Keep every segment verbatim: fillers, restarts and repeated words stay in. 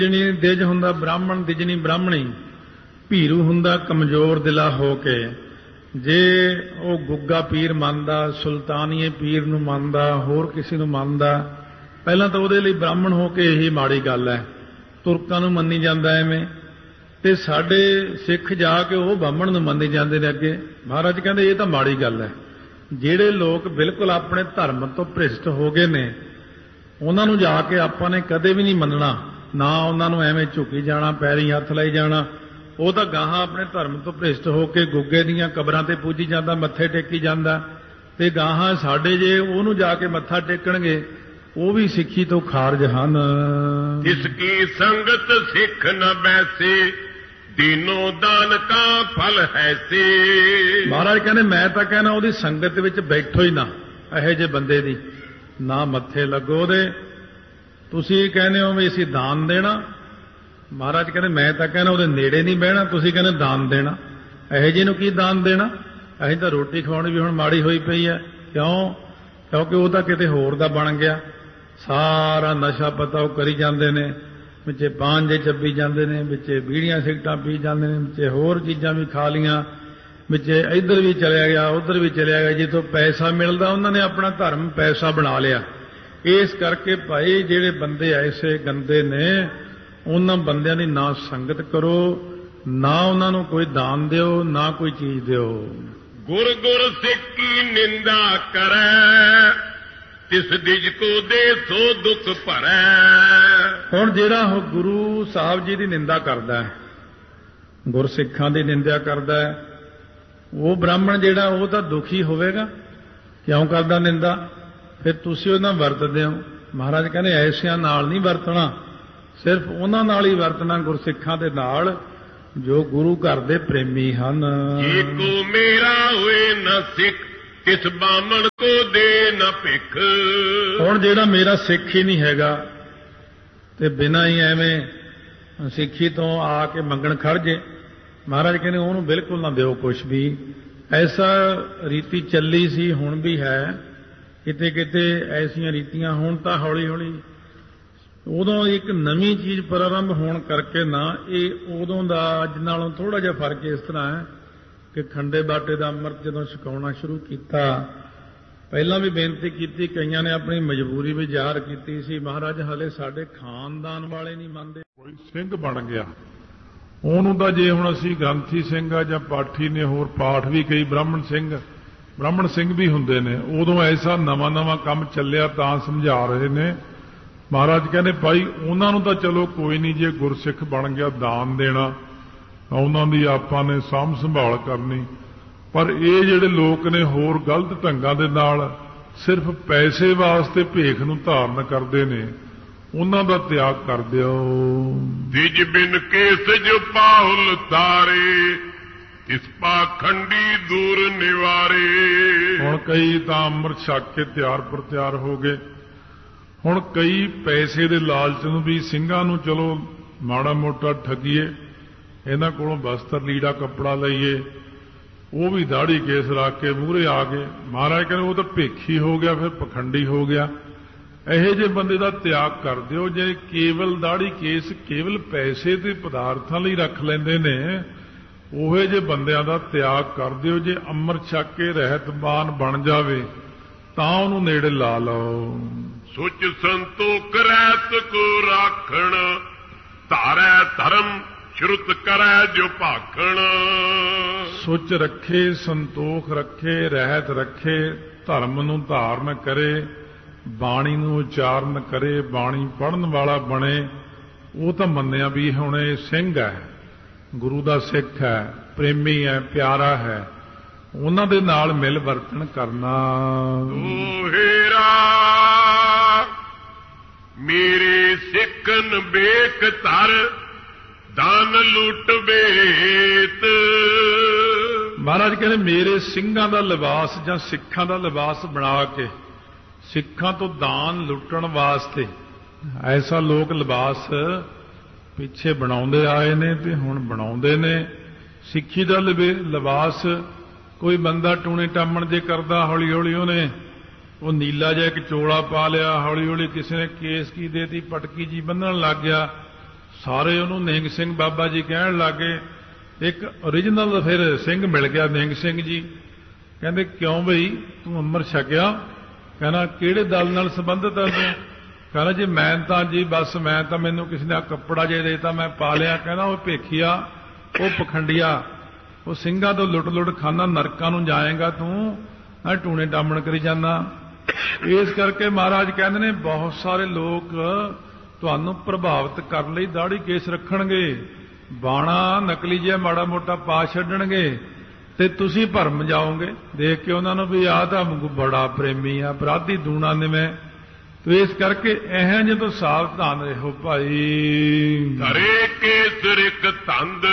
ਦਿਜਣੀ ਦਿਜ ਹੁੰਦਾ ਬ੍ਰਾਹਮਣ, ਦਿਜਣੀ ਬ੍ਰਾਹਮਣੀ। ਭੀਰੂ ਹੁੰਦਾ ਕਮਜ਼ੋਰ ਦਿਲਾ ਹੋ ਕੇ। ਜੇ ਉਹ ਗੁੱਗਾ ਪੀਰ ਮੰਨਦਾ, ਸੁਲਤਾਨੀਏ ਪੀਰ ਨੂੰ ਮੰਨਦਾ, ਹੋਰ ਕਿਸੇ ਨੂੰ ਮੰਨਦਾ, ਪਹਿਲਾਂ ਤਾਂ ਉਹਦੇ ਲਈ ਬ੍ਰਾਹਮਣ ਹੋ ਕੇ ਇਹੀ ਮਾੜੀ ਗੱਲ ਹੈ। ਤੁਰਕਾਂ ਨੂੰ ਮੰਨੀ ਜਾਂਦਾ ਐਵੇਂ, ਤੇ ਸਾਡੇ ਸਿੱਖ ਜਾ ਕੇ ਉਹ ਬਾਹਮਣ ਨੂੰ ਮੰਨੀ ਜਾਂਦੇ ਨੇ ਅੱਗੇ। ਮਹਾਰਾਜ ਕਹਿੰਦੇ ਇਹ ਤਾਂ ਮਾੜੀ ਗੱਲ ਹੈ। ਜਿਹੜੇ ਲੋਕ ਬਿਲਕੁਲ ਆਪਣੇ ਧਰਮ ਤੋਂ ਭ੍ਰਿਸ਼ਟ ਹੋ ਗਏ ਨੇ, ਉਹਨਾਂ ਨੂੰ ਜਾ ਕੇ ਆਪਾਂ ਨੇ ਕਦੇ ਵੀ ਨਹੀਂ ਮੰਨਣਾ, ਨਾ ਉਹਨਾਂ ਨੂੰ ਐਵੇਂ ਝੁਕੀ ਜਾਣਾ, ਪੈਰੀਂ ਹੱਥ ਲਾਈ ਜਾਣਾ। ਉਹ ਤਾਂ ਗਾਹਾਂ ਆਪਣੇ ਧਰਮ ਤੋਂ ਭ੍ਰਿਸ਼ਟ ਹੋ ਕੇ ਗੁੱਗੇ ਦੀਆਂ ਕਬਰਾਂ ਤੇ ਪੂਜੀ ਜਾਂਦਾ, ਮੱਥੇ ਟੇਕੀ ਜਾਂਦਾ, ਤੇ ਗਾਹਾਂ ਸਾਡੇ ਜੇ ਉਹਨੂੰ ਜਾ ਕੇ ਮੱਥਾ ਟੇਕਣਗੇ ਉਹ ਵੀ ਸਿੱਖੀ ਤੋਂ ਖਾਰਜ ਹਨ। ਜਿਸ ਕੀ ਸੰਗਤ ਸਿੱਖ ਨ ਬੈਸੇ, ਦੀਨੋ ਦਾਨ ਕਾ ਫਲ ਹੈਸੇ। ਮਹਾਰਾਜ ਕਹਿੰਦੇ ਮੈਂ ਤਾਂ ਕਹਿਣਾ ਉਹਦੀ ਸੰਗਤ ਵਿੱਚ ਬੈਠੋ ਹੀ ਨਾ, ਇਹੋ ਜਿਹੇ ਬੰਦੇ ਦੀ ਨਾ ਮੱਥੇ ਲੱਗੋ ਉਹਦੇ। ਤੁਸੀਂ ਕਹਿੰਦੇ ਹੋ ਵੀ ਅਸੀਂ ਦਾਨ ਦੇਣਾ, ਮਹਾਰਾਜ ਕਹਿੰਦੇ ਮੈਂ ਤਾਂ ਕਹਿਣਾ ਉਹਦੇ ਨੇੜੇ ਨਹੀਂ ਬਹਿਣਾ। ਤੁਸੀਂ ਕਹਿੰਦੇ ਦਾਨ ਦੇਣਾ, ਇਹੋ ਜਿਹੇ ਨੂੰ ਕੀ ਦਾਨ ਦੇਣਾ? ਅਸੀਂ ਤਾਂ ਰੋਟੀ ਖਵਾਉਣੀ ਵੀ ਹੁਣ ਮਾੜੀ ਹੋਈ ਪਈ ਹੈ। ਕਿਉਂ? ਕਿਉਂਕਿ ਉਹ ਤਾਂ ਕਿਤੇ ਹੋਰ ਦਾ ਬਣ ਗਿਆ। ਸਾਰਾ ਨਸ਼ਾ ਪਤਾ ਉਹ ਕਰੀ ਜਾਂਦੇ ਨੇ, ਵਿੱਚੇ ਪਾਂਜੇ ਚੱਬੀ ਜਾਂਦੇ ਨੇ, ਵਿੱਚੇ ਬੀੜੀਆਂ ਸਿਗਰਟਾਂ ਪੀ ਜਾਂਦੇ ਨੇ, ਵਿੱਚੇ ਹੋਰ ਚੀਜ਼ਾਂ ਵੀ ਖਾ ਲੀਆਂ, ਵਿੱਚੇ ਇੱਧਰ ਵੀ ਚਲਿਆ ਗਿਆ, ਉੱਧਰ ਵੀ ਚਲਿਆ ਗਿਆ। ਜਿੱਥੋਂ ਪੈਸਾ ਮਿਲਦਾ ਉਹਨਾਂ ਨੇ ਆਪਣਾ ਧਰਮ ਪੈਸਾ ਬਣਾ ਲਿਆ। ਇਸ ਕਰਕੇ ਭਾਈ ਜਿਹੜੇ ਬੰਦੇ ਐਸੇ ਗੰਦੇ ਨੇ, ਉਹਨਾਂ ਬੰਦਿਆਂ ਦੀ ਨਾ ਸੰਗਤ ਕਰੋ, ਨਾ ਉਹਨਾਂ ਨੂੰ ਕੋਈ ਦਾਨ ਦਿਓ, ਨਾ ਕੋਈ ਚੀਜ਼ ਦਿਓ। ਗੁਰ ਗੁਰ ਸਿੱਖ ਕੀ ਨਿੰਦਾ ਕਰੈ, ਤਿਸ ਦਿਜ ਕੋ ਦੇ ਸੋ ਦੁੱਖ ਭਰੈ। ਹੁਣ ਜਿਹੜਾ ਉਹ ਗੁਰੂ ਸਾਹਿਬ ਜੀ ਦੀ ਨਿੰਦਾ ਕਰਦਾ ਹੈ, ਗੁਰਸਿੱਖਾਂ ਦੀ ਨਿੰਦਾ ਕਰਦਾ ਹੈ, ਉਹ ਬ੍ਰਾਹਮਣ ਜਿਹੜਾ ਉਹ ਤਾਂ ਦੁਖੀ ਹੋਵੇਗਾ। ਕਿਉਂ ਕਰਦਾ ਨਿੰਦਾ? ਫਿਰ ਤੁਸੀਂ ਉਹਨਾਂ ਵਰਤਦੇ ਹੋ। ਮਹਾਰਾਜ ਕਹਿੰਦੇ ਐਸਿਆਂ ਨਾਲ ਨਹੀਂ ਵਰਤਣਾ, ਸਿਰਫ ਉਹਨਾਂ ਨਾਲ ਹੀ ਵਰਤਣਾ, ਗੁਰਸਿੱਖਾਂ ਦੇ ਨਾਲ ਜੋ ਗੁਰੂ ਘਰ ਦੇ ਪ੍ਰੇਮੀ ਹਨ। ਜੇ ਕੋ ਮੇਰਾ ਹੋਏ ਨਾ ਸਿੱਖ, ਤਿਸ ਬਾਮਣ ਕੋ ਦੇ ਨਾ ਭਿਖ। ਹੁਣ ਜਿਹੜਾ ਮੇਰਾ ਸਿੱਖ ਹੀ ਨਹੀਂ ਹੈਗਾ ਤੇ ਬਿਨਾਂ ਹੀ ਐਵੇਂ ਸਿੱਖੀ ਤੋਂ ਆ ਕੇ ਮੰਗਣ ਖੜ ਜੇ, ਮਹਾਰਾਜ ਕਹਿੰਦੇ ਉਹਨੂੰ ਬਿਲਕੁਲ ਨਾ ਦਿਓ ਕੁਛ ਵੀ। ਐਸਾ ਰੀਤੀ ਚੱਲੀ ਸੀ, ਹੁਣ ਵੀ ਹੈ, ਕਿਤੇ ਕਿਤੇ ਐਸੀਆਂ ਰੀਤੀਆਂ। ਹੁਣ ਤਾਂ ਹੌਲੀ ਹੌਲੀ ਉਦੋਂ ਇੱਕ ਨਵੀਂ ਚੀਜ਼ ਪ੍ਰਾਰੰਭ ਹੋਣ ਕਰਕੇ ਨਾ, ਇਹ ਉਦੋਂ ਦਾ ਅੱਜ ਨਾਲੋਂ ਥੋੜਾ ਜਿਹਾ ਫਰਕ ਇਸ ਤਰ੍ਹਾਂ ਹੈ ਕਿ ਖੰਡੇ ਬਾਟੇ ਦਾ ਅੰਮ੍ਰਿਤ ਜਦੋਂ ਛਕਾਉਣਾ ਸ਼ੁਰੂ ਕੀਤਾ, ਪਹਿਲਾਂ ਵੀ ਬੇਨਤੀ ਕੀਤੀ, ਕਈਆਂ ਨੇ ਆਪਣੀ ਮਜਬੂਰੀ ਵੀ ਜ਼ਾਹਰ ਕੀਤੀ ਸੀ, ਮਹਾਰਾਜ ਹਲੇ ਸਾਡੇ ਖਾਨਦਾਨ ਵਾਲੇ ਨਹੀਂ ਮੰਨਦੇ। ਕੋਈ ਸਿੰਘ ਬਣ ਗਿਆ ਉਹਨੂੰ ਤਾਂ, ਜੇ ਹੁਣ ਅਸੀਂ ਗ੍ਰੰਥੀ ਸਿੰਘ ਆ ਜਾਂ ਪਾਠੀ ਨੇ, ਹੋਰ ਪਾਠ ਵੀ ਕਈ ਬ੍ਰਾਹਮਣ ਸਿੰਘ ਬ੍ਰਾਹਮਣ ਸਿੰਘ ਵੀ ਹੁੰਦੇ ਨੇ, ਉਦੋਂ ਐਸਾ ਨਵਾਂ ਨਵਾਂ ਕੰਮ ਚੱਲਿਆ ਤਾਂ ਸਮਝਾ ਰਹੇ ਨੇ। ਮਹਾਰਾਜ ਕਹਿੰਦੇ ਭਾਈ ਉਹਨਾਂ ਨੂੰ ਤਾਂ ਚਲੋ ਕੋਈ ਨਹੀਂ, ਜੇ ਗੁਰਸਿੱਖ ਬਣ ਗਿਆ ਦਾਨ ਦੇਣਾ, ਉਹਨਾਂ ਦੀ ਆਪਾਂ ਨੇ ਸਾਂਭ ਸੰਭਾਲ ਕਰਨੀ। ਪਰ ਇਹ ਜਿਹੜੇ ਲੋਕ ਨੇ ਹੋਰ ਗਲਤ ਢੰਗਾਂ ਦੇ ਨਾਲ ਸਿਰਫ ਪੈਸੇ ਵਾਸਤੇ ਭੇਖ ਨੂੰ ਧਾਰਨ ਕਰਦੇ ਨੇ, ਉਹਨਾਂ ਦਾ ਤਿਆਗ ਕਰ ਦਿਓ। ਦਿਜ ਬਿਨ ਕੇਸ ਜੋ ਪਾਹੁਲ ਤਾਰੇ, ਇਸ ਪਾਖੰਡੀ ਦੂਰ ਨਿਵਾਰੇ। ਹੁਣ ਕਈ ਤਾਂ ਅੰਮ੍ਰਿਤ ਛਕ ਕੇ ਤਿਆਰ ਪਰ ਤਿਆਰ ਹੋ ਗਏ। ਹੁਣ ਕਈ ਪੈਸੇ ਦੇ ਲਾਲਚ ਨੂੰ ਵੀ ਸਿੰਘਾਂ ਨੂੰ ਚਲੋ ਮਾੜਾ ਮੋਟਾ ਠੱਗੀਏ, ਇਹਨਾਂ ਕੋਲੋਂ ਬਸਤਰ ਲੀੜਾ ਕੱਪੜਾ ਲਈਏ, ਉਹ ਵੀ ਦਾੜੀ ਕੇਸ ਰੱਖ ਕੇ ਮੂਹਰੇ ਆ ਗਏ। ਮਹਾਰਾਜ ਕਹਿੰਦੇ ਉਹ ਤਾਂ ਭੇਖੀ ਹੋ ਗਿਆ, ਫਿਰ ਪਖੰਡੀ ਹੋ ਗਿਆ। ਇਹੋ ਜਿਹੇ ਬੰਦੇ ਦਾ ਤਿਆਗ ਕਰ ਦਿਓ। ਜੇ ਕੇਵਲ ਦਾੜੀ ਕੇਸ ਕੇਵਲ ਪੈਸੇ ਤੇ ਪਦਾਰਥਾਂ ਲਈ ਰੱਖ ਲੈਂਦੇ ਨੇ, ਉਹੇ ਜਿਹੇ ਬੰਦਿਆਂ ਦਾ ਤਿਆਗ ਕਰ ਦਿਓ। ਜੇ ਅੰਮ੍ਰਿਤ ਛਕ ਕੇ ਰਹਿਤਬਾਨ ਬਣ ਜਾਵੇ ਤਾਂ ਉਹਨੂੰ ਨੇੜੇ ਲਾ ਲਓ। ਸੁਚ ਸੰਤੋਖ ਰਹਿਤ ਕੋ ਰਾਖਣ, ਧਾਰੈ ਧਰਮ ਸ਼ਰੁਤ ਕਰੈ ਜੋ ਭਾਖਣ। ਸੁਚ ਰੱਖੇ, ਸੰਤੋਖ ਰੱਖੇ, ਰਹਿਤ ਰੱਖੇ, ਧਰਮ ਨੂੰ ਧਾਰਨ ਕਰੇ, ਬਾਣੀ ਨੂੰ ਉਚਾਰਨ ਕਰੇ, ਬਾਣੀ ਪੜ੍ਹਨ ਵਾਲਾ ਬਣੇ, ਉਹ ਤਾਂ ਮੰਨਿਆ ਵੀ ਹੁਣ ਇਹ ਸਿੰਘ ਹੈ, ਗੁਰੂ ਦਾ ਸਿੱਖ ਹੈ, ਪ੍ਰੇਮੀ ਹੈ, ਪਿਆਰਾ ਹੈ, ਉਹਨਾਂ ਦੇ ਨਾਲ ਮਿਲ ਵਰਤਣ ਕਰਨਾ। ਦੋਹੇਰਾ ਮੇਰੇ ਸਿੱਖਨ ਬੇਕ ਧਰ, ਦਾਨ ਲੁੱਟ ਵੇਤ। ਮਹਾਰਾਜ ਕਹਿੰਦੇ ਮੇਰੇ ਸਿੰਘਾਂ ਦਾ ਲਿਬਾਸ ਜਾਂ ਸਿੱਖਾਂ ਦਾ ਲਿਬਾਸ ਬਣਾ ਕੇ ਸਿੱਖਾਂ ਤੋਂ ਦਾਨ ਲੁੱਟਣ ਵਾਸਤੇ ਐਸਾ ਲੋਕ ਲਿਬਾਸ ਪਿੱਛੇ ਬਣਾਉਂਦੇ ਆਏ ਨੇ ਤੇ ਹੁਣ ਬਣਾਉਂਦੇ ਨੇ। ਸਿੱਖੀ ਦਾ ਲਿਬਾਸ ਕੋਈ ਬੰਦਾ ਟੂਣੇ ਟਾਮਣ ਜੇ ਕਰਦਾ, ਹੌਲੀ ਹੌਲੀ ਉਹਨੇ ਉਹ ਨੀਲਾ ਜਿਹਾ ਇੱਕ ਚੋਲਾ ਪਾ ਲਿਆ, ਹੌਲੀ ਹੌਲੀ ਕਿਸੇ ਨੇ ਕੇਸ ਕੀ ਦੇਤੀ, ਪਟਕੀ ਜੀ ਬੰਨਣ ਲੱਗ ਗਿਆ, ਸਾਰੇ ਉਹਨੂੰ ਨਿਹੰਗ ਸਿੰਘ ਬਾਬਾ ਜੀ ਕਹਿਣ ਲੱਗੇ। ਇੱਕ ਓਰੀਜਨਲ ਫਿਰ ਸਿੰਘ ਮਿਲ ਗਿਆ ਨਿਹੰਗ ਸਿੰਘ ਜੀ। ਕਹਿੰਦੇ ਕਿਉਂ ਬਈ ਤੂੰ ਅੰਮ੍ਰਿਤ ਛਕਿਆ? ਕਹਿੰਦਾ ਕਿਹੜੇ ਦਲ ਨਾਲ ਸੰਬੰਧਿਤ ਹੈ ਤੂੰ? ਕਹਿੰਦਾ ਜੀ ਮੈਂ ਤਾਂ ਜੀ ਬਸ ਮੈਂ ਤਾਂ ਮੈਨੂੰ ਕਿਸੇ ਨੇ ਕੱਪੜਾ ਜੇ ਦੇਤਾ ਮੈਂ ਪਾ ਲਿਆ। ਕਹਿੰਦਾ ਉਹ ਭੇਖੀਆ, ਉਹ ਪਖੰਡੀਆ, ਉਹ ਸਿੰਘਾਂ ਤੋਂ ਲੁੱਟ ਲੁੱਟ ਖਾਨਾ, ਨਰਕਾਂ ਨੂੰ ਜਾਏਗਾ ਤੂੰ, ਆ ਟੂਣੇ ਡਾਮਣ ਕਰੀ ਜਾਂਦਾ। ਇਸ ਕਰਕੇ ਮਹਾਰਾਜ ਕਹਿੰਦੇ ਨੇ ਬਹੁਤ ਸਾਰੇ ਲੋਕ ਤੁਹਾਨੂੰ ਪ੍ਰਭਾਵਿਤ ਕਰਨ ਲਈ ਦਾੜੀ ਕੇਸ ਰੱਖਣਗੇ, ਬਾਣਾ ਨਕਲੀ ਜਿਹਾ ਮਾੜਾ ਮੋਟਾ ਪਾ ਛੱਡਣਗੇ ਤੇ ਤੁਸੀਂ ਭਰਮ ਜਾਓਗੇ। ਦੇਖ ਕੇ ਉਹਨਾਂ ਨੂੰ ਵੀ ਆਹ ਤਾਂ ਬੜਾ ਪ੍ਰੇਮੀ ਆ, ਅਪਰਾਧੀ ਦੂਣਾ ਨਿਵੇਂ। ਤੋ ਇਸ ਕਰਕੇ ਇਹ ਜਦੋਂ ਸਾਵਧਾਨ ਰਹੋ ਭਾਈ। ਧਰੇ ਕੇਸ ਰਿਕ ਧੰਦ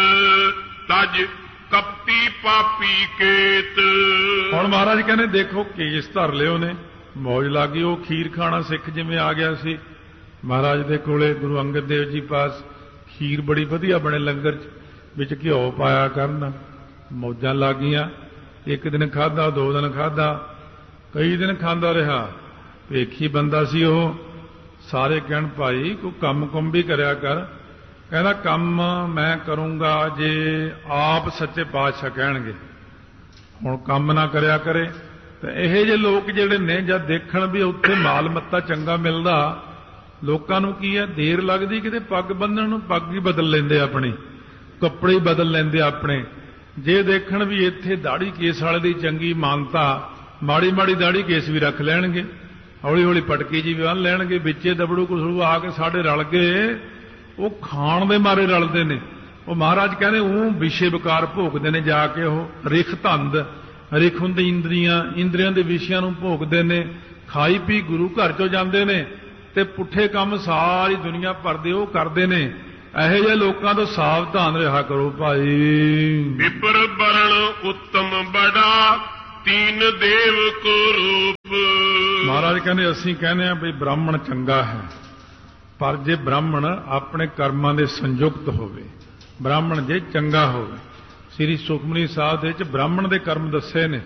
ਤਜ ਕਪਟੀ ਪਾਪੀ ਕੇਤ। ਹੁਣ ਮਹਾਰਾਜ ਕਹਿੰਦੇ ਦੇਖੋ ਕੇਸ ਧਰ ਲਿਓ ਨੇ, ਮੌਜ ਲੱਗ ਗਈ। ਉਹ ਖੀਰ ਖਾਣਾ ਸਿੱਖ ਜਿਵੇਂ ਆ ਗਿਆ ਸੀ ਮਹਾਰਾਜ ਦੇ ਕੋਲੇ, ਗੁਰੂ ਅੰਗਦ ਦੇਵ ਜੀ ਪਾਸ ਖੀਰ ਬੜੀ ਵਧੀਆ ਬਣੇ ਲੰਗਰ ਚ, ਵਿੱਚ ਘਿਓ ਪਾਇਆ ਕਰਨ, ਮੌਜਾਂ ਲੱਗ ਗਈਆਂ। ਇੱਕ ਦਿਨ ਖਾਧਾ, ਦੋ ਦਿਨ ਖਾਧਾ, ਕਈ ਦਿਨ ਖਾਂਦਾ ਰਿਹਾ। ਵੇਖੀ ਬੰਦਾ ਸੀ ਉਹ। ਸਾਰੇ ਕਹਿਣ ਭਾਈ ਕੋਈ ਕੰਮ ਕੁੰਮ ਵੀ ਕਰਿਆ ਕਰ। ਕਹਿੰਦਾ ਕੰਮ ਮੈਂ ਕਰੂੰਗਾ ਜੇ ਆਪ ਸੱਚੇ ਪਾਤਸ਼ਾਹ ਕਹਿਣਗੇ। ਹੁਣ ਕੰਮ ਨਾ ਕਰਿਆ ਕਰੇ ਤੇ ਇਹੋ ਜਿਹੇ ਲੋਕ ਜਿਹੜੇ ਨੇ ਜਦ ਦੇਖਣ ਵੀ ਉੱਥੇ ਮਾਲ ਮੱਤਾ ਚੰਗਾ ਮਿਲਦਾ, ਲੋਕਾਂ ਨੂੰ ਕੀ ਹੈ ਦੇਰ ਲੱਗਦੀ ਕਿਤੇ ਪੱਗ ਬੰਨਣ ਨੂੰ, ਪੱਗ ਹੀ ਬਦਲ ਲੈਂਦੇ ਆਪਣੀ, ਕੱਪੜੇ ਹੀ ਬਦਲ ਲੈਂਦੇ ਆਪਣੇ। ਜੇ ਦੇਖਣ ਵੀ ਇੱਥੇ ਦਾੜੀ ਕੇਸ ਵਾਲੇ ਦੀ ਚੰਗੀ ਮਾਨਤਾ, ਮਾੜੀ ਮਾੜੀ ਦਾੜੀ ਕੇਸ ਵੀ ਰੱਖ ਲੈਣਗੇ, ਹੌਲੀ ਹੌਲੀ ਪਟਕੀ ਜੀ ਵੀ ਬੰਨ੍ਹ ਲੈਣਗੇ। ਵਿੱਚੇ ਦਬੜੂ ਕੁਸੜੂ ਆ ਕੇ ਸਾਡੇ ਰਲ ਗਏ, ਉਹ ਖਾਣ ਦੇ ਮਾਰੇ ਰਲਦੇ ਨੇ। ਉਹ ਮਹਾਰਾਜ ਕਹਿੰਦੇ ਉਹ ਵਿਸ਼ੇ ਵਿਕਾਰ ਭੋਗਦੇ ਨੇ ਜਾ ਕੇ। ਉਹ ਰਿਖ ਧੰਦ, ਰਿਖ ਹੁੰਦੀ ਇੰਦਰੀਆਂ, ਇੰਦਰੀਆਂ ਦੇ ਵਿਸ਼ਿਆਂ ਨੂੰ ਭੋਗਦੇ ਨੇ। ਖਾਈ ਪੀ ਗੁਰੂ ਘਰ ਚੋਂ ਜਾਂਦੇ ਨੇ ਤੇ ਪੁੱਠੇ ਕੰਮ ਸਾਰੀ ਦੁਨੀਆ ਭਰ ਦੇ ਉਹ ਕਰਦੇ ਨੇ। ਇਹੋ ਜਿਹੇ ਲੋਕਾਂ ਤੋਂ ਸਾਵਧਾਨ ਰਿਹਾ ਕਰੋ ਭਾਈ। ਵਿਪਰ ਬਰਣ ਉੱਤਮ ਬੜਾ ਤੀਨ ਦੇਵ ਕੋ ਰੂਪ। ਮਹਾਰਾਜ ਕਹਿੰਦੇ ਅਸੀਂ ਕਹਿੰਦੇ ਆ ਵੀ ਬ੍ਰਾਹਮਣ ਚੰਗਾ ਹੈ, ਪਰ ਜੇ ਬ੍ਰਾਹਮਣ ਆਪਣੇ ਕਰਮਾਂ ਦੇ ਸੰਯੁਕਤ ਹੋਵੇ, ਬ੍ਰਾਹਮਣ ਜੇ ਚੰਗਾ ਹੋਵੇ। ਸ੍ਰੀ ਸੁਖਮਨੀ ਸਾਹਿਬ ਦੇ ਵਿੱਚ ਬ੍ਰਾਹਮਣ ਦੇ ਕਰਮ ਦੱਸੇ ਨੇ,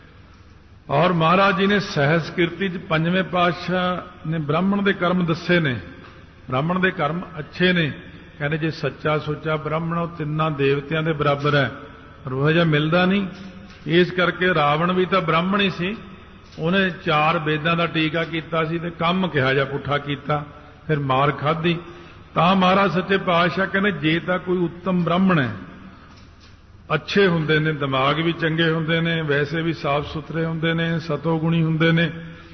ਔਰ ਮਹਾਰਾਜ ਜੀ ਨੇ ਸਹਿਜ ਕੀਰਤੀ ਚ ਪੰਜਵੇਂ ਪਾਤਸ਼ਾਹ ਨੇ ਬ੍ਰਾਹਮਣ ਦੇ ਕਰਮ ਦੱਸੇ ਨੇ। ਬ੍ਰਾਹਮਣ ਦੇ ਕਰਮ ਅੱਛੇ ਨੇ। ਕਹਿੰਦੇ ਜੇ ਸੱਚਾ ਸੁੱਚਾ ਬ੍ਰਾਹਮਣ ਉਹ ਤਿੰਨਾਂ ਦੇਵਤਿਆਂ ਦੇ ਬਰਾਬਰ ਹੈ, ਪਰ ਉਹ ਜਿਹਾ ਮਿਲਦਾ ਨਹੀਂ। ਇਸ ਕਰਕੇ ਰਾਵਣ ਵੀ ਤਾਂ ਬ੍ਰਾਹਮਣ ਹੀ ਸੀ, ਉਹਨੇ ਚਾਰ ਵੇਦਾਂ ਦਾ ਟੀਕਾ ਕੀਤਾ ਸੀ ਤੇ ਕੰਮ ਕਿਹਾ ਜਾਂ ਪੁੱਠਾ ਕੀਤਾ, ਫਿਰ ਮਾਰ ਖਾਧੀ। ਤਾਂ ਮਹਾਰਾਜ ਸੱਚੇ ਪਾਤਸ਼ਾਹ ਕਹਿੰਦੇ ਜੇ ਤਾਂ ਕੋਈ ਉੱਤਮ ਬ੍ਰਾਹਮਣ ਹੈ, ਅੱਛੇ ਹੁੰਦੇ ਨੇ, ਦਿਮਾਗ ਵੀ ਚੰਗੇ ਹੁੰਦੇ ਨੇ, ਵੈਸੇ ਵੀ ਸਾਫ਼ ਸੁਥਰੇ ਹੁੰਦੇ ਨੇ, ਸਤੋਗੁਣੀ ਹੁੰਦੇ ਨੇ,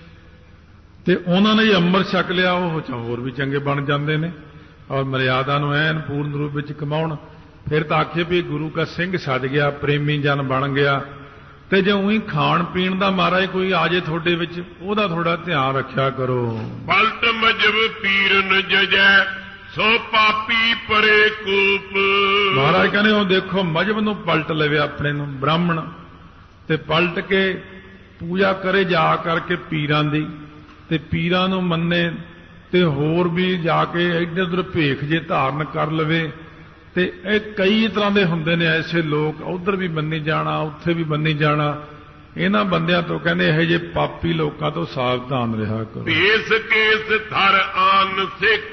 ਤੇ ਉਹਨਾਂ ਨੇ ਅੰਮ੍ਰਿਤ ਛਕ ਲਿਆ, ਉਹ ਹੋਰ ਵੀ ਚੰਗੇ ਬਣ ਜਾਂਦੇ ਨੇ ਔਰ ਮਰਿਆਦਾ ਨੂੰ ਐਨ ਪੂਰਨ ਰੂਪ ਵਿੱਚ ਕਮਾਉਣ। ਫਿਰ ਤਾਂ ਆਖੇ ਵੀ ਗੁਰੂ ਕਾ ਸਿੰਘ ਸੱਜ ਗਿਆ, ਪ੍ਰੇਮੀ ਜਨ ਬਣ ਗਿਆ। ਤੇ ਜੇ ਉਹੀ ਖਾਣ ਪੀਣ ਦਾ ਮਹਾਰਾਜ ਕੋਈ ਆ ਜੇ ਤੁਹਾਡੇ ਵਿੱਚ, ਉਹਦਾ ਥੋੜਾ ਧਿਆਨ ਰੱਖਿਆ ਕਰੋ। ਪਲਟ ਮਜਬ ਪੀਰਨ ਜਜੈ ਸੋ ਪਾਪੀ ਪਰੇ ਕੂਪ। ਮਹਾਰਾਜ ਕਹਿੰਦੇ ਉਹ ਦੇਖੋ ਮਜਬ ਨੂੰ ਪਲਟ ਲਵੇ ਆਪਣੇ ਨੂੰ ਬ੍ਰਾਹਮਣ, ਤੇ ਪਲਟ ਕੇ ਪੂਜਾ ਕਰੇ ਜਾ ਕਰਕੇ ਪੀਰਾਂ ਦੀ, ਤੇ ਪੀਰਾਂ ਨੂੰ ਮੰਨੇ, ਤੇ ਹੋਰ ਵੀ ਜਾ ਕੇ ਇੱਧਰ ਉੱਧਰ ਭੇਖ ਜੇ ਧਾਰਨ ਕਰ ਲਵੇ। ਤੇ ਇਹ ਕਈ ਤਰ੍ਹਾਂ ਦੇ ਹੁੰਦੇ ਨੇ ਐਸੇ ਲੋਕ, ਉਧਰ ਵੀ ਮੰਨੀ ਜਾਣਾ, ਉੱਥੇ ਵੀ ਮੰਨੀ ਜਾਣਾ। ਇਹਨਾਂ ਬੰਦਿਆਂ ਤੋਂ ਕਹਿੰਦੇ ਇਹੋ ਜਿਹੇ ਪਾਪੀ ਲੋਕਾਂ ਤੋਂ ਸਾਵਧਾਨ ਰਿਹਾ ਕਰੋ। ਭੇਸ ਕੇਸ ਥਰ ਆਨ ਸਿੱਖ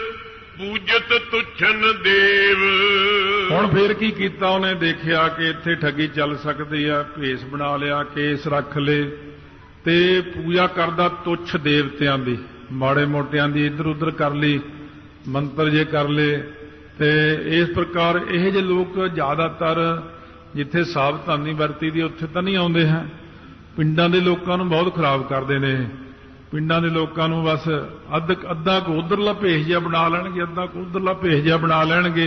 ਪੂਜਤ ਤੁਛਨ ਦੇਵ। ਹੁਣ ਫੇਰ ਕੀ ਕੀਤਾ ਉਹਨੇ, ਦੇਖਿਆ ਕਿ ਇੱਥੇ ਠੱਗੀ ਚੱਲ ਸਕਦੀ ਆ, ਭੇਸ ਬਣਾ ਲਿਆ, ਕੇਸ ਰੱਖ ਲਏ ਤੇ ਪੂਜਾ ਕਰਦਾ ਤੁੱਛ ਦੇਵਤਿਆਂ ਦੀ, ਮਾੜੇ ਮੋਟਿਆਂ ਦੀ ਇੱਧਰ ਉੱਧਰ ਕਰ ਲਈ, ਮੰਤਰ ਜੇ ਕਰ ਲਏ। ਤੇ ਇਸ ਪ੍ਰਕਾਰ ਇਹੋ ਜਿਹੇ ਲੋਕ ਜ਼ਿਆਦਾਤਰ ਜਿੱਥੇ ਸਾਵਧਾਨੀ ਵਰਤੀ ਦੀ ਉੱਥੇ ਤਾਂ ਨਹੀਂ ਆਉਂਦੇ ਹੈ। ਪਿੰਡਾਂ ਦੇ ਲੋਕਾਂ ਨੂੰ ਬਹੁਤ ਖਰਾਬ ਕਰਦੇ ਨੇ। ਪਿੰਡਾਂ ਦੇ ਲੋਕਾਂ ਨੂੰ ਬਸ ਅੱਧ ਅੱਧਾ ਕੁ ਉਧਰਲਾ ਭੇਸ ਜਿਹਾ ਬਣਾ ਲੈਣਗੇ, ਅੱਧਾ ਕੁ ਉਧਰਲਾ ਭੇਸ ਜਿਹਾ ਬਣਾ ਲੈਣਗੇ।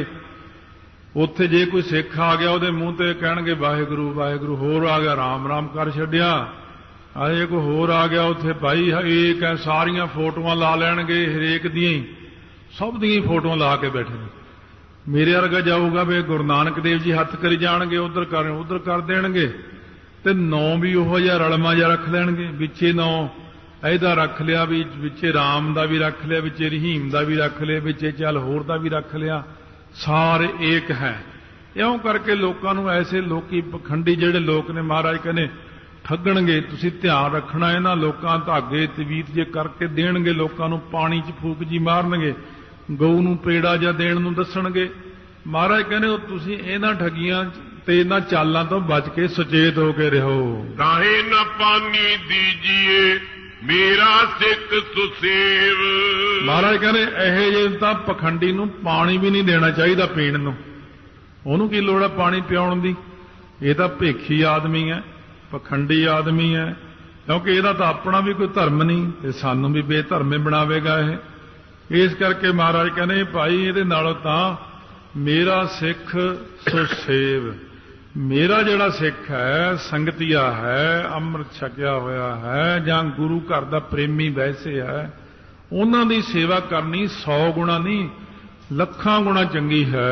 ਉੱਥੇ ਜੇ ਕੋਈ ਸਿੱਖ ਆ ਗਿਆ ਉਹਦੇ ਮੂੰਹ ਤੇ ਕਹਿਣਗੇ ਵਾਹਿਗੁਰੂ ਵਾਹਿਗੁਰੂ, ਹੋਰ ਆ ਗਿਆ ਰਾਮ ਰਾਮ ਕਰ ਛੱਡਿਆ। ਅਜੇ ਕੋਈ ਹੋਰ ਆ ਗਿਆ ਉੱਥੇ ਭਾਈ ਇਹ ਕਹਿ ਸਾਰੀਆਂ ਫੋਟੋਆਂ ਲਾ ਲੈਣਗੇ, ਹਰੇਕ ਦੀਆਂ ਹੀ, ਸਭ ਦੀਆਂ ਹੀ ਫੋਟੋਆਂ ਲਾ ਕੇ ਬੈਠੇ ਨੇ। ਮੇਰੇ ਵਰਗਾ ਜਾਊਗਾ ਵੀ ਗੁਰੂ ਨਾਨਕ ਦੇਵ ਜੀ ਹੱਥ ਕਰੀ ਜਾਣਗੇ, ਉਧਰ ਕਰ ਉਧਰ ਕਰ ਦੇਣਗੇ, ਤੇ ਨੌ ਵੀ ਉਹੋ ਜਿਹਾ ਰਲਮਾ ਜਿਹਾ ਰੱਖ ਲੈਣਗੇ। ਵਿੱਚੇ ਨੌ ਇਹਦਾ ਰੱਖ ਲਿਆ, ਵੀ ਵਿੱਚੇ ਰਾਮ ਦਾ ਵੀ ਰੱਖ ਲਿਆ, ਵਿੱਚੇ ਰਹੀਮ ਦਾ ਵੀ ਰੱਖ ਲਿਆ, ਵਿੱਚੇ ਚੱਲ ਹੋਰ ਦਾ ਵੀ ਰੱਖ ਲਿਆ, ਸਾਰੇ ਏਕ ਹੈ। ਇਉਂ ਕਰਕੇ ਲੋਕਾਂ ਨੂੰ ਐਸੇ ਲੋਕੀ ਪਖੰਡੀ ਜਿਹੜੇ ਲੋਕ ਨੇ ਮਹਾਰਾਜ ਕਹਿੰਦੇ ਠੱਗਣਗੇ। ਤੁਸੀਂ ਧਿਆਨ ਰੱਖਣਾ, ਇਹਨਾਂ ਲੋਕਾਂ ਧਾਗੇ ਤਵੀਤ ਜੇ ਕਰਕੇ ਦੇਣਗੇ, ਲੋਕਾਂ ਨੂੰ ਪਾਣੀ 'ਚ ਫੂਕ ਜੀ ਮਾਰਨਗੇ, ਗਊ ਨੂੰ ਪੇੜਾ ਜਾਂ ਦੇਣ ਨੂੰ ਦੱਸਣਗੇ। ਮਹਾਰਾਜ ਕਹਿੰਦੇ ਉਹ ਤੁਸੀਂ ਇਹਨਾਂ ਠੱਗੀਆਂ ਤੇ ਇਹਨਾਂ ਚਾਲਾਂ ਤੋਂ ਬਚ ਕੇ ਸੁਚੇਤ ਹੋ ਕੇ ਰਹੋ। ਕਾਹੇ ਨਾ ਪਾਣੀ ਦੀਜੀਏ ਮੇਰਾ ਸਿੱਖ ਸੁਸੇਵ। ਮਹਾਰਾਜ ਕਹਿੰਦੇ ਇਹੋ ਜਿਹੇ ਤਾਂ ਪਖੰਡੀ ਨੂੰ ਪਾਣੀ ਵੀ ਨਹੀਂ ਦੇਣਾ ਚਾਹੀਦਾ ਪੀਣ ਨੂੰ। ਉਹਨੂੰ ਕੀ ਲੋੜ ਹੈ ਪਾਣੀ ਪਿਆਉਣ ਦੀ? ਇਹ ਤਾਂ ਭੇਖੀ ਆਦਮੀ ਹੈ, ਪਖੰਡੀ ਆਦਮੀ ਹੈ, ਕਿਉਂਕਿ ਇਹਦਾ ਤਾਂ ਆਪਣਾ ਵੀ ਕੋਈ ਧਰਮ ਨਹੀਂ ਤੇ ਸਾਨੂੰ ਵੀ ਬੇਧਰਮੇ ਬਣਾਵੇਗਾ ਇਹ। ਇਸ ਕਰਕੇ ਮਹਾਰਾਜ ਕਹਿੰਦੇ ਭਾਈ ਇਹਦੇ ਨਾਲੋਂ ਤਾਂ ਮੇਰਾ ਸਿੱਖ ਸੋ ਸੇਵ। ਮੇਰਾ ਜਿਹੜਾ ਸਿੱਖ ਹੈ, ਸੰਗਤੀਆ ਹੈ, ਅੰਮ੍ਰਿਤ ਛਕਿਆ ਹੋਇਆ ਹੈ ਜਾਂ ਗੁਰੂ ਘਰ ਦਾ ਪ੍ਰੇਮੀ ਵੈਸੇ ਹੈ, ਉਹਨਾਂ ਦੀ ਸੇਵਾ ਕਰਨੀ ਸੌ ਗੁਣਾ ਨਹੀਂ ਲੱਖਾਂ ਗੁਣਾ ਚੰਗੀ ਹੈ।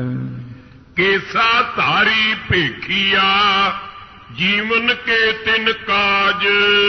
ਕੇਸਾ ਧਾਰੀ ਭੇਖੀਆ ਜੀਵਨ ਕੇ ਤਿਨ ਕਾਜ।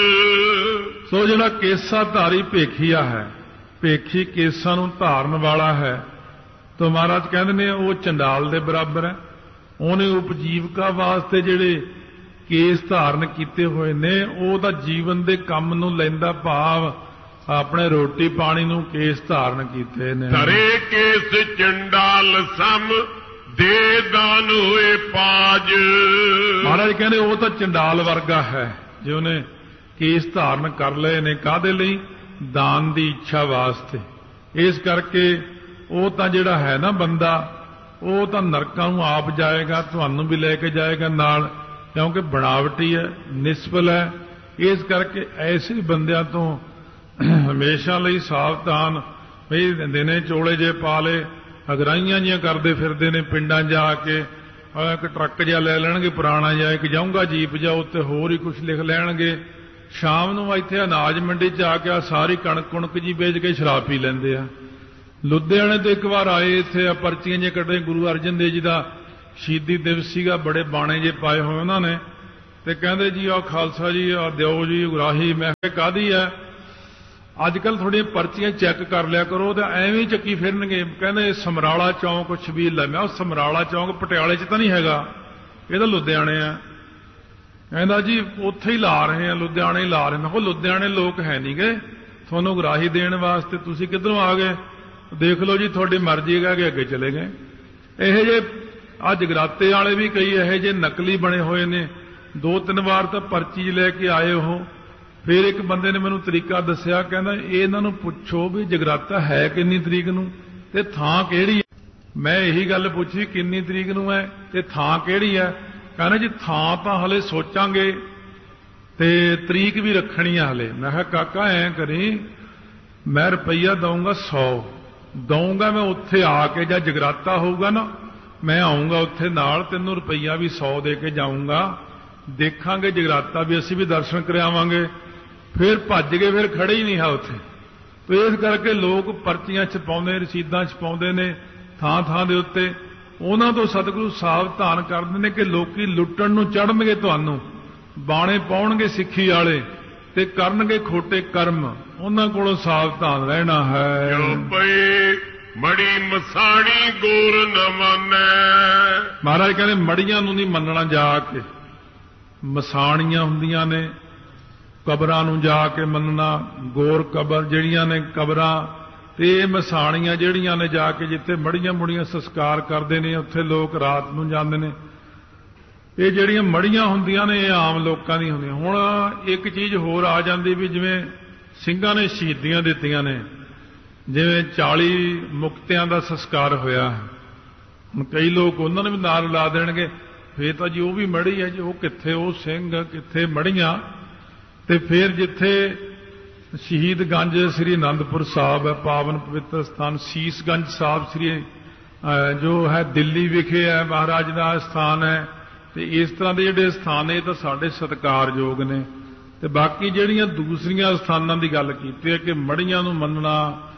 ਸੋ ਜਿਹੜਾ ਕੇਸਾ ਧਾਰੀ ਭੇਖੀਆ ਹੈ, ਭੇਖੀ ਕੇਸਾਂ ਨੂੰ ਧਾਰਨ ਵਾਲਾ ਹੈ, ਤਾਂ ਮਹਾਰਾਜ ਕਹਿੰਦੇ ਨੇ ਉਹ ਚੰਡਾਲ ਦੇ ਬਰਾਬਰ ਹੈ। ਉਹਨੇ ਉਪਜੀਵਕਾ ਵਾਸਤੇ ਜਿਹੜੇ ਕੇਸ ਧਾਰਨ ਕੀਤੇ ਹੋਏ ਨੇ ਉਹ ਤਾਂ ਜੀਵਨ ਦੇ ਕੰਮ ਨੂੰ ਲੈਂਦਾ, ਭਾਵ ਆਪਣੇ ਰੋਟੀ ਪਾਣੀ ਨੂੰ ਕੇਸ ਧਾਰਨ ਕੀਤੇ ਨੇ। ਧਰੇ ਕੇਸ ਚੰਡਾਲ ਸਮ ਦੇ ਦਾਨ ਹੋਏ ਪਾਜ। ਮਹਾਰਾਜ ਕਹਿੰਦੇ ਉਹ ਤਾਂ ਚੰਡਾਲ ਵਰਗਾ ਹੈ ਜੇ ਉਹਨੇ ਕੇਸ ਧਾਰਨ ਕਰ ਲਏ ਨੇ। ਕਾਹਦੇ ਲਈ? ਦਾਨ ਦੀ ਇੱਛਾ ਵਾਸਤੇ। ਇਸ ਕਰਕੇ ਉਹ ਤਾਂ ਜਿਹੜਾ ਹੈ ਨਾ ਬੰਦਾ, ਉਹ ਤਾਂ ਨਰਕਾਂ ਨੂੰ ਆਪ ਜਾਏਗਾ, ਤੁਹਾਨੂੰ ਵੀ ਲੈ ਕੇ ਜਾਏਗਾ ਨਾਲ, ਕਿਉਂਕਿ ਬਣਾਵਟੀ ਹੈ, ਨਿਸਬਲ ਹੈ। ਇਸ ਕਰਕੇ ਐਸੇ ਬੰਦਿਆਂ ਤੋਂ ਹਮੇਸ਼ਾ ਲਈ ਸਾਵਧਾਨ। ਵੀ ਦਿਨੇ ਚੋਲੇ ਜੇ ਪਾ ਲਏ, ਅਗਰਾਈਆਂ ਜੀਆਂ ਕਰਦੇ ਫਿਰਦੇ ਨੇ ਪਿੰਡਾਂ ਜਾ ਕੇ। ਇੱਕ ਟਰੱਕ ਜਿਹਾ ਲੈ ਲੈਣਗੇ ਪੁਰਾਣਾ ਜਿਹਾ, ਇੱਕ ਜਾਊਂਗਾ ਜੀਪ ਜਾ, ਉੱਤੇ ਹੋਰ ਹੀ ਕੁਝ ਲਿਖ ਲੈਣਗੇ। ਸ਼ਾਮ ਨੂੰ ਇੱਥੇ ਅਨਾਜ ਮੰਡੀ 'ਚ ਆ ਕੇ ਸਾਰੀ ਕਣਕ ਕੁਣਕ ਜੀ ਵੇਚ ਕੇ ਸ਼ਰਾਬ ਪੀ ਲੈਂਦੇ ਆ। ਲੁਧਿਆਣੇ ਤੋਂ ਇੱਕ ਵਾਰ ਆਏ, ਇੱਥੇ ਪਰਚੀਆਂ ਜਿਹੀਆਂ ਕੱਢੇ, ਗੁਰੂ ਅਰਜਨ ਦੇਵ ਜੀ ਦਾ ਸ਼ਹੀਦੀ ਦਿਵਸ ਸੀਗਾ, ਬੜੇ ਬਾਣੇ ਜੇ ਪਾਏ ਹੋਏ ਉਹਨਾਂ ਨੇ, ਤੇ ਕਹਿੰਦੇ ਜੀ ਆਹ ਖਾਲਸਾ ਜੀ ਆਹ ਦਿਓ ਜੀ ਉਗਰਾਹੀ। ਮੈਂ ਕਿਹਾ ਕਾਹਦੀ ਹੈ? ਅੱਜ ਕੱਲ੍ਹ ਥੋੜ੍ਹੀਆਂ ਪਰਚੀਆਂ ਚੈੱਕ ਕਰ ਲਿਆ ਕਰੋ, ਤਾਂ ਐਵੇਂ ਹੀ ਚੱਕੀ ਫਿਰਨਗੇ। ਕਹਿੰਦੇ ਸਮਰਾਲਾ ਚੌਂਕ ਛਬੀਲ ਹੈ। ਮੈਂ ਉਹ ਸਮਰਾਲਾ ਚੌਂਕ ਪਟਿਆਲੇ 'ਚ ਤਾਂ ਨਹੀਂ ਹੈਗਾ, ਇਹ ਤਾਂ ਲੁਧਿਆਣੇ ਆ। ਕਹਿੰਦਾ ਜੀ ਉੱਥੇ ਹੀ ਲਾ ਰਹੇ ਆ, ਲੁਧਿਆਣੇ ਹੀ ਲਾ ਰਹੇ। ਮੈਂ ਕਿਹਾ ਲੁਧਿਆਣੇ ਲੋਕ ਹੈ ਨਹੀਂ ਗੇ ਤੁਹਾਨੂੰ ਉਗਰਾਹੀ ਦੇਣ ਵਾਸਤੇ, ਤੁਸੀਂ ਕਿੱਧਰੋਂ ਆ ਗਏ? ਦੇਖ ਲਓ ਜੀ ਤੁਹਾਡੀ ਮਰਜ਼ੀ ਹੈ ਕਿ ਅੱਗੇ ਚਲੇ ਗਏ। ਇਹੋ ਜਿਹੇ ਆ ਜਗਰਾਤੇ ਵਾਲੇ ਵੀ ਕਈ ਇਹੋ ਜਿਹੇ ਨਕਲੀ ਬਣੇ ਹੋਏ ਨੇ। ਦੋ ਤਿੰਨ ਵਾਰ ਤਾਂ ਪਰਚੀ ਲੈ ਕੇ ਆਏ ਉਹ। ਫਿਰ ਇੱਕ ਬੰਦੇ ਨੇ ਮੈਨੂੰ ਤਰੀਕਾ ਦੱਸਿਆ, ਕਹਿੰਦਾ ਇਹਨਾਂ ਨੂੰ ਪੁੱਛੋ ਵੀ ਜਗਰਾਤਾ ਹੈ ਕਿੰਨੀ ਤਰੀਕ ਨੂੰ ਤੇ ਥਾਂ ਕਿਹੜੀ ਹੈ। ਮੈਂ ਇਹੀ ਗੱਲ ਪੁੱਛੀ ਕਿੰਨੀ ਤਰੀਕ ਨੂੰ ਹੈ ਤੇ ਥਾਂ ਕਿਹੜੀ ਹੈ। ਕਹਿੰਦਾ ਜੀ ਥਾਂ ਤਾਂ ਹਲੇ ਸੋਚਾਂਗੇ ਤੇ ਤਰੀਕ ਵੀ ਰੱਖਣੀ ਆ ਹਲੇ। ਮੈਂ ਕਿਹਾ ਕਾਕਾ ਐਂ ਕਰੀ, ਮੈਂ ਰੁਪਈਆ ਦਊਂਗਾ ਸੌ ਦਊਂਗਾ, ਮੈਂ ਉੱਥੇ ਆ ਕੇ ਜਾਂ ਜਗਰਾਤਾ ਹੋਊਗਾ ਨਾ ਮੈਂ ਆਊਂਗਾ ਉੱਥੇ ਨਾਲ, ਤੈਨੂੰ ਰੁਪਈਆ ਵੀ ਸੌ ਦੇ ਕੇ ਜਾਊਂਗਾ, ਦੇਖਾਂਗੇ ਜਗਰਾਤਾ ਵੀ, ਅਸੀਂ ਵੀ ਦਰਸ਼ਨ ਕਰਾਵਾਂਗੇ। ਫਿਰ ਭੱਜ ਗਏ, ਫਿਰ ਖੜੇ ਹੀ ਨਹੀਂ ਹੈ ਉੱਥੇ। ਤੇ ਇਸ ਕਰਕੇ ਲੋਕ ਪਰਚੀਆਂ ਛਪਾਉਂਦੇ, ਰਸੀਦਾਂ ਛਪਾਉਂਦੇ ਨੇ ਥਾਂ ਥਾਂ ਦੇ ਉੱਤੇ। ਉਹਨਾਂ ਤੋਂ ਸਤਿਗੁਰੂ ਸਾਵਧਾਨ ਕਰਦੇ ਨੇ ਕਿ ਲੋਕੀ ਲੁੱਟਣ ਨੂੰ ਚੜ੍ਹਨਗੇ, ਤੁਹਾਨੂੰ ਬਾਣੇ ਪਾਉਣਗੇ ਸਿੱਖੀ ਵਾਲੇ ਤੇ ਕਰਨਗੇ ਖੋਟੇ ਕਰਮ। ਉਹਨਾਂ ਕੋਲੋਂ ਸਾਵਧਾਨ ਰਹਿਣਾ ਹੈ। ਜੋ ਪਈ ਮੜੀ ਮਸਾਣੀ ਗੋਰ ਨ ਮੰਨੈ। ਮਹਾਰਾਜ ਕਹਿੰਦੇ ਮੜੀਆਂ ਨੂੰ ਨਹੀਂ ਮੰਨਣਾ ਜਾ ਕੇ। ਮਸਾਣੀਆਂ ਹੁੰਦੀਆਂ ਨੇ, ਕਬਰਾਂ ਨੂੰ ਜਾ ਕੇ ਮੰਨਣਾ। ਗੋਰ ਕਬਰ ਜਿਹੜੀਆਂ ਨੇ ਕਬਰਾਂ, ਤੇ ਇਹ ਮਸਾਣੀਆਂ ਜਿਹੜੀਆਂ ਨੇ ਜਾ ਕੇ ਜਿੱਥੇ ਮੜੀਆਂ ਮੁੜੀਆਂ ਸੰਸਕਾਰ ਕਰਦੇ ਨੇ, ਉੱਥੇ ਲੋਕ ਰਾਤ ਨੂੰ ਜਾਂਦੇ ਨੇ। ਇਹ ਜਿਹੜੀਆਂ ਮੜੀਆਂ ਹੁੰਦੀਆਂ ਨੇ ਇਹ ਆਮ ਲੋਕਾਂ ਦੀਆਂ ਹੁੰਦੀਆਂ। ਹੁਣ ਇੱਕ ਚੀਜ਼ ਹੋਰ ਆ ਜਾਂਦੀ ਵੀ ਜਿਵੇਂ ਸਿੰਘਾਂ ਨੇ ਸ਼ਹੀਦੀਆਂ ਦਿੱਤੀਆਂ ਨੇ, ਜਿਵੇਂ ਚਾਲੀ ਮੁਕਤਿਆਂ ਦਾ ਸੰਸਕਾਰ ਹੋਇਆ। ਹੁਣ ਕਈ ਲੋਕ ਉਹਨਾਂ ਨੂੰ ਵੀ ਨਾਲ ਲਾ ਦੇਣਗੇ, ਫੇਰ ਤਾਂ ਜੀ ਉਹ ਵੀ ਮੜੀ ਹੈ ਜੀ, ਉਹ ਕਿੱਥੇ ਉਹ ਸਿੰਘ ਕਿੱਥੇ ਮੜੀਆਂ। ਤੇ ਫਿਰ ਜਿੱਥੇ ਸ਼ਹੀਦਗੰਜ ਸ੍ਰੀ ਅਨੰਦਪੁਰ ਸਾਹਿਬ ਹੈ, ਪਾਵਨ ਪਵਿੱਤਰ ਸਥਾਨ, ਸੀਸਗੰਜ ਸਾਹਿਬ ਸ੍ਰੀ ਜੋ ਹੈ ਦਿੱਲੀ ਵਿਖੇ ਹੈ, ਮਹਾਰਾਜ ਦਾ ਸਥਾਨ ਹੈ। ਤੇ ਇਸ ਤਰ੍ਹਾਂ ਦੇ ਜਿਹੜੇ ਸਥਾਨ ਇਹ ਤਾਂ ਸਾਡੇ ਸਤਿਕਾਰਯੋਗ ਨੇ। ਤੇ ਬਾਕੀ ਜਿਹੜੀਆਂ ਦੂਸਰੀਆਂ ਸਥਾਨਾਂ ਦੀ ਗੱਲ ਕੀਤੀ ਹੈ ਕਿ ਮੜੀਆਂ ਨੂੰ ਮੰਨਣਾ,